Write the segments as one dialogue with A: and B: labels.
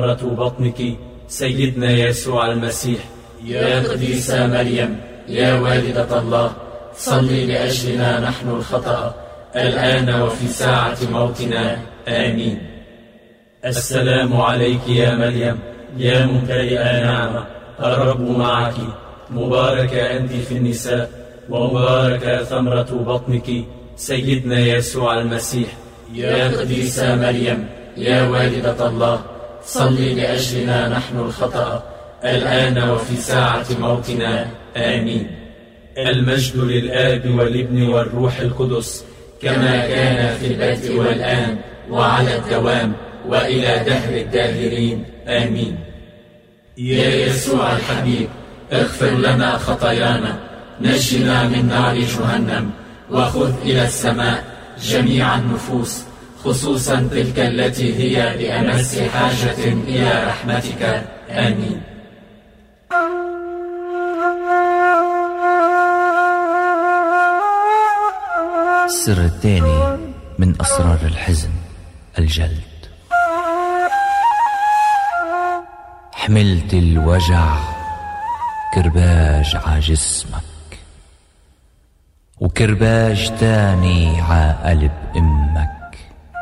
A: بطنك سيدنا يسوع المسيح. يا قديسة مريم يا والدة الله، صلي لأجلنا نحن الخطأ الآن وفي ساعة موتنا، آمين. السلام عليك يا مريم يا ممتلئة نعمة، الرب معك، مباركة أنت في النساء، ومباركة ثمرة بطنك سيدنا يسوع المسيح. يا قديسة مريم يا والدة الله، صلي لأجلنا نحن الخطأ الآن وفي ساعة موتنا، آمين. المجد للآب والابن والروح القدس، كما كان في البدء والآن وعلى الدوام وإلى دهر الداهرين، آمين. يا يسوع الحبيب، اغفر لنا خطايانا، نجنا من نار جهنم، وخذ إلى السماء جميع النفوس، خصوصا تلك التي هي بأمس حاجة إلى رحمتك، آمين.
B: السر الثاني من أسرار الحزن، الجلد. حملت الوجع كرباج ع جسمك، وكرباج تاني ع قلب أمك،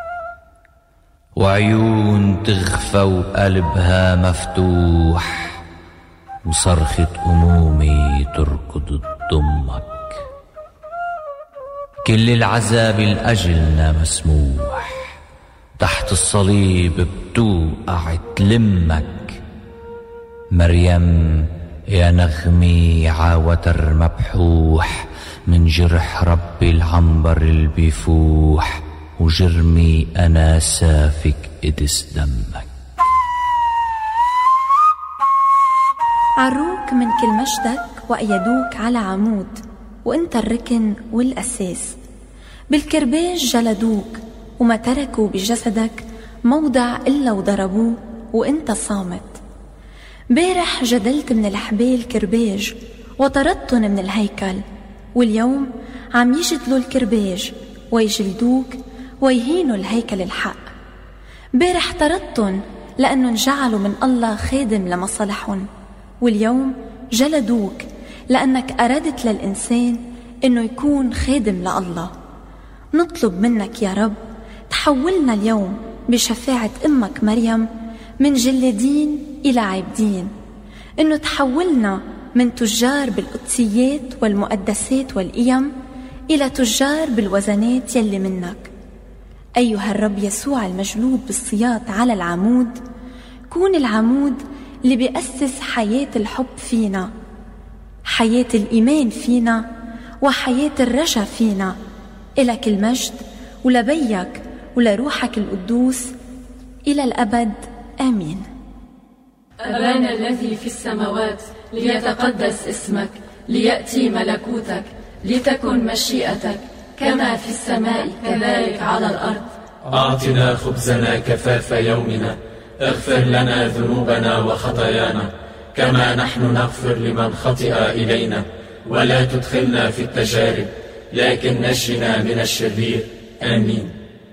B: وعيون تغفى وقلبها مفتوح، وصرخة أمومي تركض تضمك. كل العذاب لأجلنا مسموح، تحت الصليب بتوقع تلمك. مريم يا نغمي عوتر مبحوح، من جرح ربي العنبر البيفوح، وجرمي أنا سافك قدس دمك.
C: عروك من كل مجدك وأيدوك على عمود، وانت الركن والأساس. بالكرباج جلدوك وما تركوا بجسدك موضع إلا وضربوه، وانت صامت. بارح جدلت من الحبال كرباج وطردتن من الهيكل، واليوم عم يجدلوا الكرباج ويجلدوك ويهينوا الهيكل الحق. بارح طردتن لأنه انجعلوا من الله خادم لمصالحهم، واليوم جلدوك لأنك أردت للإنسان إنه يكون خادم لله. نطلب منك يا رب تحولنا اليوم بشفاعة أمك مريم من جلادين إلى عابدين، إنه تحولنا من تجار بالقدسيات والمقدسات والقيم إلى تجار بالوزنات يلي منك. أيها الرب يسوع المجلود بالصياط على العمود، كون العمود اللي بيأسس حياة الحب فينا، حياة الإيمان فينا، وحياة الرجا فينا. إلك المجد ولبيك ولروحك القدوس إلى الأبد، آمين.
D: أبانا الذي في السماوات، ليتقدس اسمك، ليأتي ملكوتك، لتكن مشيئتك كما في السماء كذلك على الأرض.
A: أعطنا خبزنا كفاف يومنا، اغفر لنا ذنوبنا وخطايانا كما نحن نغفر لمن خطئ إلينا، ولا تدخلنا في التجارب لكن نجنا من الشرير، آمين.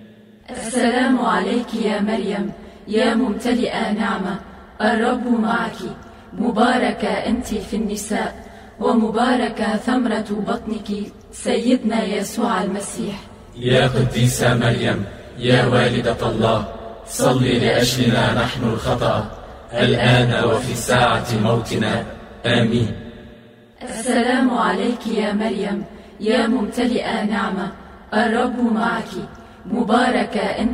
D: السلام عليك يا مريم يا ممتلئة نعمة، الرب معك، مباركة أنت في النساء، ومباركة ثمرة بطنك سيدنا يسوع المسيح.
A: يا قديسة مريم يا والدة الله، صلي لأجلنا نحن الخطأ الآن وفي ساعة موتنا، آمين.
D: السلام عليك يا مريم يا ممتلئة نعمة، الرب معك، مباركة أنت